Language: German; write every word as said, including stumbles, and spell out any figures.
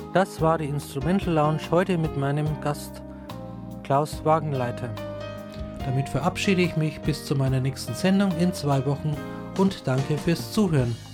Das war die Instrumental Lounge heute mit meinem Gast Klaus Wagenleiter. Damit verabschiede ich mich bis zu meiner nächsten Sendung in zwei Wochen und danke fürs Zuhören.